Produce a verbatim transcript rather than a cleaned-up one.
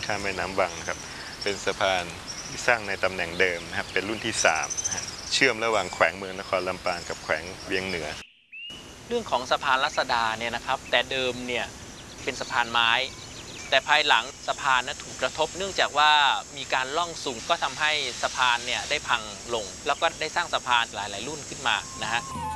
ข้ามแม่น้ำวังนะครับเป็นสะพานที่สร้างในตำแหน่งเดิมนะครับเป็นรุ่นที่สามนะฮะเชื่อมระหว่างแขวงเมืองนครลำปางกับแขวงเวียงเหนือเรื่องของสะพานรัศดาเนี่ยนะครับแต่เดิมเนี่ยเป็นสะพานไม้แต่ภายหลังสะพานนะถูกกระทบเนื่องจากว่ามีการล่องสูงก็ทำให้สะพานเนี่ยได้พังลงแล้วก็ได้สร้างสะพานหลายๆรุ่นขึ้นมานะฮะ